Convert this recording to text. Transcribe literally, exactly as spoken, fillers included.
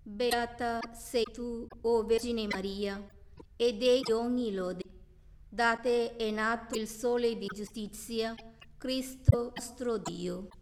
Beata sei tu, o Vergine Maria, e dei di ogni lode. Da te è nato il Sole di giustizia, Cristo nostro Dio.